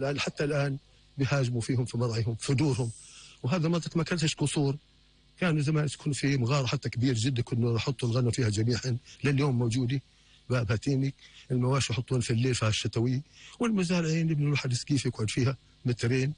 لأن حتى الآن بيهاجموا فيهم في مضعهم في دورهم. وهذا المنطقة ما كانتش قصور، كانوا زمان يسكنوا في مغارة حتى كبير جدا، كنا نحطوا الغنم فيها جميعا لليوم موجودة. باب هاتيني المواشي يحطون في الليل فيها الشتوي، والمزارعين يبنوا له حديث كيف يقعد فيها مترين